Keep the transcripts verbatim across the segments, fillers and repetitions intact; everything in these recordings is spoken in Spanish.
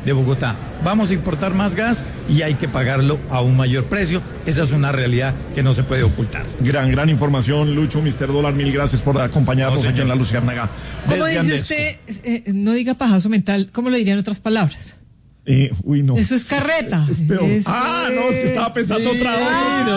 de Bogotá. Vamos a importar más gas y hay que pagarlo a un mayor precio. Esa es una realidad que no se puede ocultar. Gran, gran información, Lucho, mister Dólar, mil gracias por acompañarnos no, aquí en La Luciérnaga. ¿Cómo dice Andesco. usted, eh, no diga pajazo mental, cómo lo diría en otras palabras? Eh, uy, no. Eso es carreta. Es, es peor. Eso ah, no, es que estaba pensando sí, otra vez.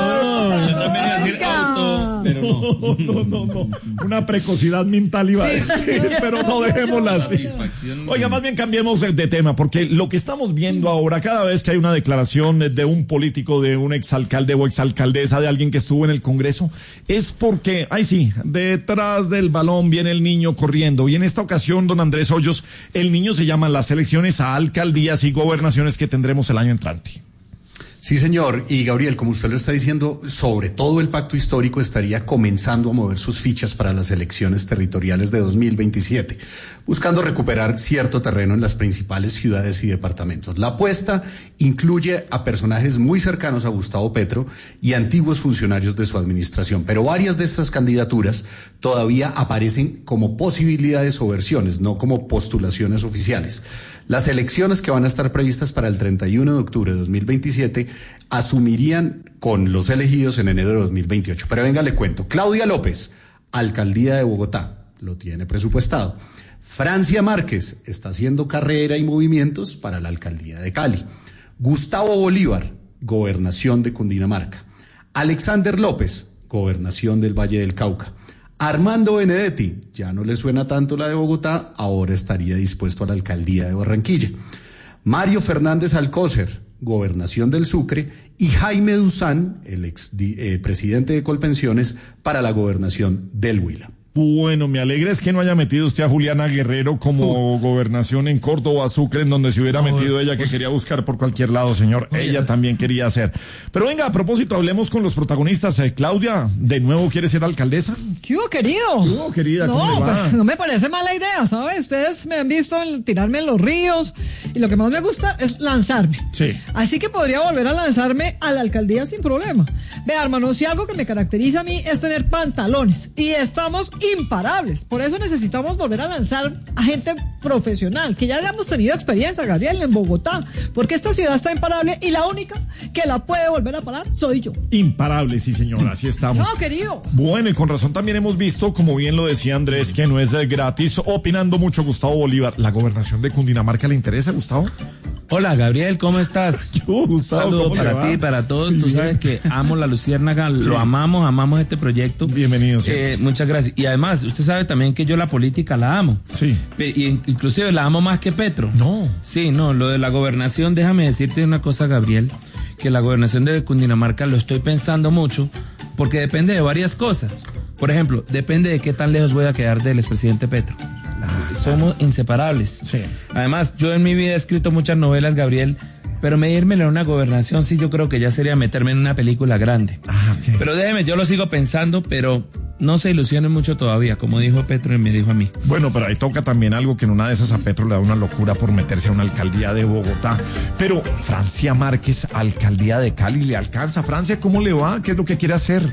No, yo también iba a decir auto, pero no. No, no, no, no. Una precocidad mental iba a decir, sí, pero no dejémosla así. Oiga, más bien cambiemos de tema, porque lo que estamos viendo ahora, cada vez que hay una declaración de un político, de un exalcalde o exalcaldesa, de alguien que estuvo en el Congreso, es porque, ay sí, detrás del balón viene el niño corriendo. Y en esta ocasión, don Andrés Hoyos, el niño se llama las elecciones a alcaldías y gobernaciones que tendremos el año entrante. Sí, señor. Y Gabriel, como usted lo está diciendo, sobre todo el pacto histórico estaría comenzando a mover sus fichas para las elecciones territoriales de dos mil veintisiete, buscando recuperar cierto terreno en las principales ciudades y departamentos. La apuesta incluye a personajes muy cercanos a Gustavo Petro y antiguos funcionarios de su administración, pero varias de estas candidaturas todavía aparecen como posibilidades o versiones, no como postulaciones oficiales. Las elecciones que van a estar previstas para el treinta y uno de octubre de dos mil veintisiete asumirían con los elegidos en enero de dos mil veintiocho. Pero venga, le cuento. Claudia López, alcaldía de Bogotá, lo tiene presupuestado. Francia Márquez está haciendo carrera y movimientos para la alcaldía de Cali. Gustavo Bolívar, gobernación de Cundinamarca. Alexander López, gobernación del Valle del Cauca. Armando Benedetti, ya no le suena tanto la de Bogotá, ahora estaría dispuesto a la alcaldía de Barranquilla. Mario Fernández Alcócer, gobernación del Sucre, y Jaime Duzán, el ex eh, presidente de Colpensiones, para la gobernación del Huila. Bueno, me alegra es que no haya metido usted a Juliana Guerrero como uh. gobernación en Córdoba, Sucre, en donde se hubiera no, metido ella, que pues, quería buscar por cualquier lado, señor. Oye, ella también quería hacer. Pero venga, a propósito, hablemos con los protagonistas. Eh, Claudia, ¿de nuevo quiere ser alcaldesa? ¿Qué hubo, querido? ¿Qué hubo, querida? No, ¿Cómo le va? Pues no me parece mala idea, ¿sabes? Ustedes me han visto en tirarme en los ríos y lo que más me gusta es lanzarme. Sí. Así que podría volver a lanzarme a la alcaldía sin problema. Vea, hermano, si algo que me caracteriza a mí es tener pantalones y estamos imparables. Por eso necesitamos volver a lanzar a gente profesional, que ya hayamos tenido experiencia, Gabriel, en Bogotá, porque esta ciudad está imparable y la única que la puede volver a parar soy yo. Imparable, sí, señora, así estamos. No, querido. Bueno, y con razón también hemos visto, como bien lo decía Andrés, que no es gratis. Opinando mucho Gustavo Bolívar. ¿La gobernación de Cundinamarca le interesa, Gustavo? Hola, Gabriel, ¿cómo estás? Yo, Gustavo, saludo ¿cómo para ti, para todos. Sí, Tú sabes que amo La Luciérnaga, sí. Lo amamos, amamos este proyecto. Bienvenido. Sí. Eh, muchas gracias. Y además, usted sabe también que yo la política la amo. Sí. Y inclusive la amo más que Petro. No. Sí, no, lo de la gobernación, déjame decirte una cosa, Gabriel, que la gobernación de Cundinamarca lo estoy pensando mucho, porque depende de varias cosas. Por ejemplo, depende de qué tan lejos voy a quedar del expresidente Petro. Somos inseparables. Sí. Además, yo en mi vida he escrito muchas novelas, Gabriel, pero medírmelo en una gobernación sí yo creo que ya sería meterme en una película grande. Ah, okay. Pero déjeme, yo lo sigo pensando, pero no se ilusionen mucho todavía, como dijo Petro y me dijo a mí. Bueno, pero ahí toca también algo que en una de esas a Petro le da una locura por meterse a una alcaldía de Bogotá. Pero Francia Márquez, alcaldía de Cali, ¿le alcanza? Francia, ¿cómo le va? ¿Qué es lo que quiere hacer?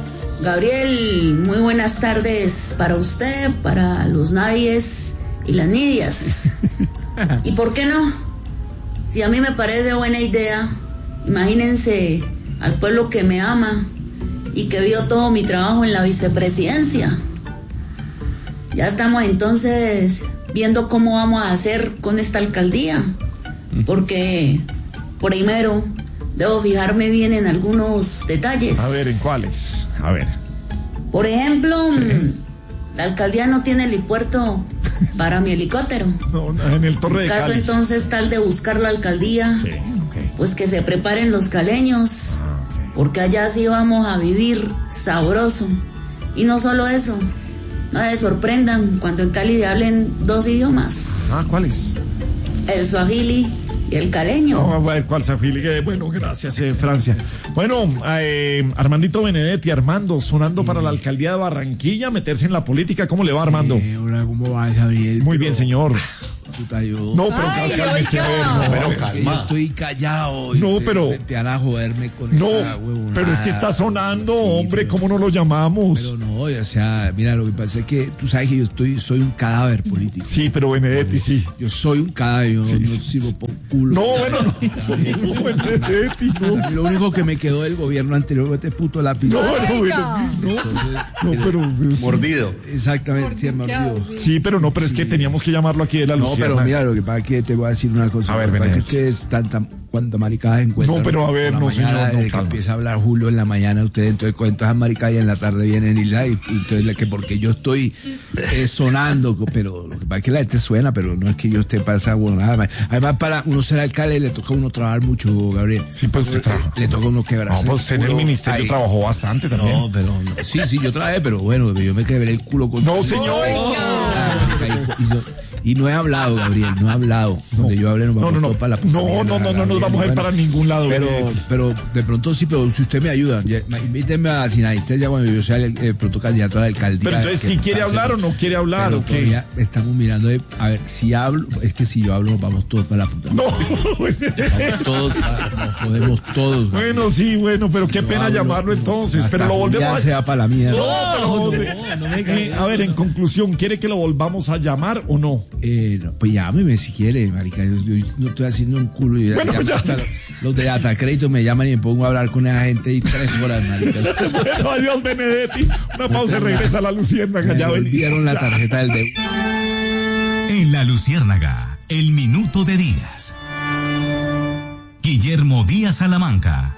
Gabriel, muy buenas tardes para usted, para los nadies y las nidias. ¿Y por qué no? Si a mí me parece buena idea, imagínense al pueblo que me ama y que vio todo mi trabajo en la vicepresidencia. Ya estamos entonces viendo cómo vamos a hacer con esta alcaldía, porque primero debo fijarme bien en algunos detalles. A ver, ¿en cuáles? A ver. Por ejemplo, sí. La alcaldía no tiene helipuerto para mi helicóptero. No, en el Torre de Cali. En caso entonces tal de buscar la alcaldía, sí, okay. Pues que se preparen los caleños, ah, okay. Porque allá sí vamos a vivir sabroso. Y no solo eso, no se sorprendan cuando en Cali hablen dos idiomas. Ah, ¿cuáles? El swahili y el caleño. No, a ver, ¿cuál swahili? Bueno, gracias, eh, Francia. Bueno, eh, Armandito Benedetti, Armando, sonando sí. para la alcaldía de Barranquilla, meterse en la política. ¿Cómo le va, Armando? Eh, hola, ¿cómo va, Gabriel? Muy Pero... bien, señor. puta, yo. No, pero Ay, cálmese, a ver, oiga. no, Pero a ver. calma. Yo estoy callado. No, y pero- te- Empiezan a joderme con No, esa huevonada. pero es que está sonando, Sí, hombre, pero- ¿cómo no lo llamamos? Pero no, o sea, mira, lo que pasa es que tú sabes que yo estoy, soy un cadáver político. Sí, pero Benedetti, sí. Yo soy un cadáver, yo Sí, no, no sí, sirvo por culo. No, bueno, no, no, Benedetti, A no. mí lo único que me quedó del gobierno anterior fue este puto lápiz. No, bueno, Oiga. bueno, no, no, pero... sí. Mordido. Exactamente, sí, Mordisqueado, mordido. sí. Sí, pero no, pero es que teníamos que llamarlo aquí de la No, Luciérnaga. pero mira, lo que pasa es que te voy a decir una cosa. A ver, Lo que pasa es que Benedetti. ustedes tanta, cuánta maricada encuentran. No, pero a ver, por la no, mañana, señor, no, desde que calma. empieza a hablar Julio en la mañana, ustedes entonces cuentan esas maricas y en la tarde vienen y la, y, y entonces la que porque yo estoy eh, sonando, pero lo que pasa es que la gente suena, pero no es que yo esté para esa huevonada. Además, para uno ser alcalde le toca a uno trabajar mucho, Gabriel. Sí, pues usted trabaja. Le toca a uno quebrarse. No, pues usted en el culo. ministerio Ay, trabajó bastante también. No, pero no. Sí, sí, yo trabajé, pero bueno, yo me quebré el culo con. No, señor. Y, yo- y no he hablado, Gabriel, no he hablado. Donde yo hablé, nos No, vamos no, no. todos para la puta No, mierda, no, no, no Gabriel, nos vamos a ir bueno. para ningún lado, Pero, Benedetti. pero de pronto sí, pero si usted me ayuda, ya, invítenme a Sinaisteria cuando yo sea el, el pronto candidato a la alcaldía. Pero entonces, que ¿sí quiere está hablar o haciendo- no quiere hablar Pero o qué? todavía estamos mirando, de, a ver, si hablo, es que si yo hablo nos vamos todos para la puta No, Vamos todos, nos jodemos todos. Gabriel. bueno, sí, bueno, pero qué Yo pena hablo, llamarlo no, entonces, hasta pero lo volvemos Julián a... se va para la mierda. No, pero no, no me Eh, a ver, en conclusión, ¿quiere que lo volvamos a llamar o no? Eh, no, pues llámeme si quiere, marica. Yo, yo no estoy haciendo un culo. Yo ya- Bueno, ya ya. hasta los, los de Atacrédito me llaman y me pongo a hablar con esa gente y tres horas, marica. Bueno, adiós, Benedetti. Una pausa y regresa a la Luciérnaga. Me Ya devolvieron la venimos. tarjeta del de... En la Luciérnaga, el minuto de Díaz. Guillermo Díaz Salamanca.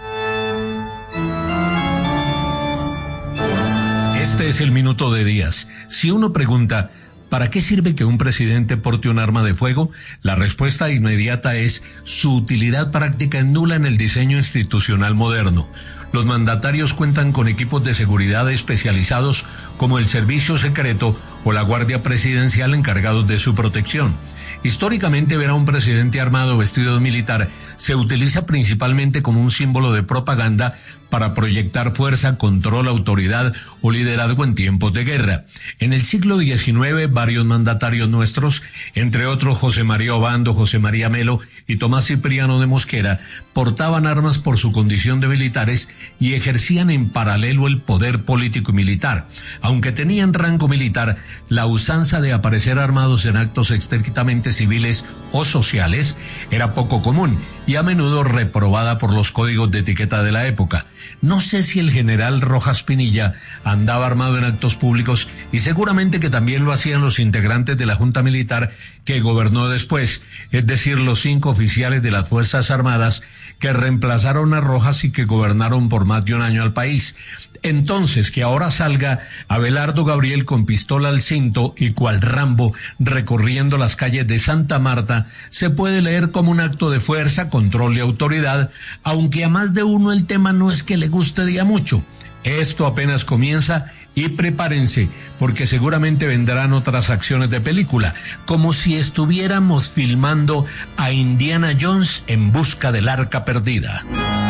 Este es el minuto de Díaz. Si uno pregunta, ¿para qué sirve que un presidente porte un arma de fuego? La respuesta inmediata es, su utilidad práctica es nula en el diseño institucional moderno. Los mandatarios cuentan con equipos de seguridad especializados como el Servicio Secreto o la Guardia Presidencial encargados de su protección. Históricamente, ver a un presidente armado vestido de militar se utiliza principalmente como un símbolo de propaganda para proyectar fuerza, control, autoridad o liderazgo en tiempos de guerra. En el siglo diecinueve, varios mandatarios nuestros, entre otros José María Obando, José María Melo y Tomás Cipriano de Mosquera, portaban armas por su condición de militares y ejercían en paralelo el poder político y militar. Aunque tenían rango militar, la usanza de aparecer armados en actos estrictamente civiles o sociales era poco común y a menudo reprobada por los códigos de etiqueta de la época. No sé si el general Rojas Pinilla andaba armado en actos públicos y seguramente que también lo hacían los integrantes de la Junta Militar que gobernó después, es decir, los cinco oficiales de las Fuerzas Armadas que reemplazaron a Rojas y que gobernaron por más de un año al país. Entonces, que ahora salga Abelardo Gabriel con pistola al cinto y cual Rambo recorriendo las calles de Santa Marta, se puede leer como un acto de fuerza, control y autoridad, aunque a más de uno el tema no es que le guste de a mucho. Esto apenas comienza y prepárense, porque seguramente vendrán otras acciones de película, como si estuviéramos filmando a Indiana Jones en busca del arca perdida.